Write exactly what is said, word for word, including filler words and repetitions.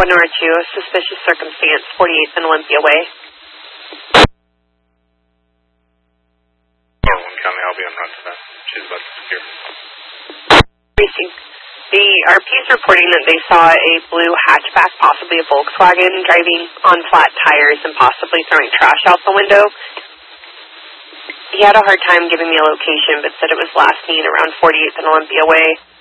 one or two, suspicious circumstance, forty-eighth and Olympia Way. One County, I'll be on run to that. She's about to secure. Racing. The R P is reporting that they saw a blue hatchback, possibly a Volkswagen, driving on flat tires and possibly throwing trash out the window. He had a hard time giving me a location, but said it was last seen around forty-eighth and Olympia Way.